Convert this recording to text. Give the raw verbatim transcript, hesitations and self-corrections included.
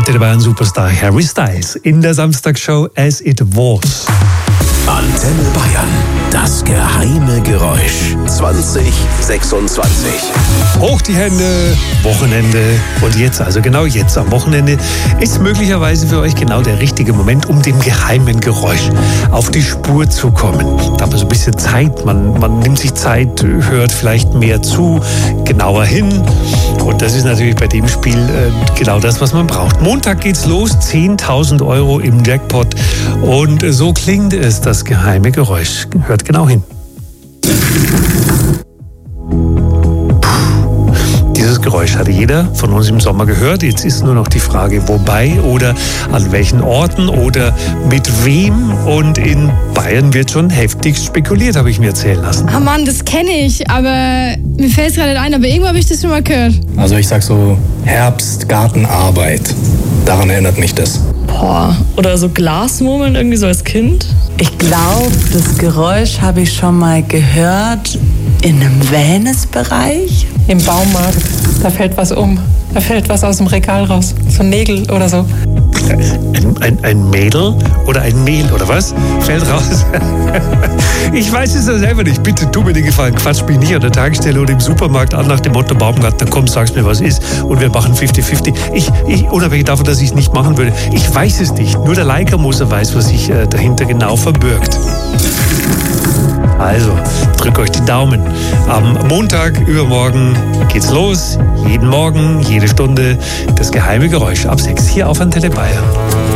Antenne Bayern Superstar Harry Styles in der Samstagsshow As It Was. Antenne Bayern, das geheime Geräusch zwanzig sechsundzwanzig. Hoch die Hände, Wochenende und jetzt, also genau jetzt am Wochenende, ist möglicherweise für euch genau der richtige Moment, um dem geheimen Geräusch auf die Spur zu kommen. Da hat man so ein bisschen Zeit, man, man nimmt sich Zeit, hört vielleicht mehr zu, genauer hin. Und das ist natürlich bei dem Spiel äh, genau das, was man braucht. Montag geht's los, zehntausend Euro im Jackpot. Und äh, so klingt es, das geheime Geräusch. Hört genau hin. Dieses Geräusch hatte jeder von uns im Sommer gehört. Jetzt ist nur noch die Frage, wobei oder an welchen Orten oder mit wem. Und in Bayern wird schon heftig spekuliert, habe ich mir erzählen lassen. Ah Mann, das kenne ich, aber mir fällt es gerade nicht ein. Aber irgendwo habe ich das schon mal gehört. Also ich sag so Herbst, Gartenarbeit. Daran erinnert mich das. Boah, oder so Glasmurmeln irgendwie so als Kind. Ich glaube, das Geräusch habe ich schon mal gehört in einem Wellnessbereich. Im Baumarkt, da fällt was um. Da fällt was aus dem Regal raus. So Nägel oder so. Ein, ein, ein Mädel oder ein Mehl oder was? Fällt raus. Ich weiß es ja selber nicht. Bitte tu mir den Gefallen. Quatsch mich nicht an der Tankstelle oder im Supermarkt an nach dem Motto Baumgartner, komm, sagst mir, was ist. Und wir machen fünfzig fünfzig. Ich, ich, unabhängig davon, dass ich es nicht machen würde. Ich weiß es nicht. Nur der Leica-Moser weiß, was sich äh, dahinter genau verbirgt. Also, drückt euch die Daumen. Am Montag, übermorgen, geht's los. Jeden Morgen, jede Stunde. Das geheime Geräusch ab sechs hier auf Antenne Bayern.